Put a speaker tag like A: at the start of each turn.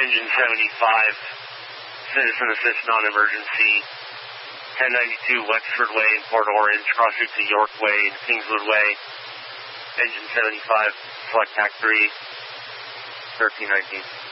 A: Engine 75, citizen assist non-emergency, 1092 Wexford Way in Port Orange, cross route to York Way and Kingswood Way. Engine 75, select TAC 3, 1319.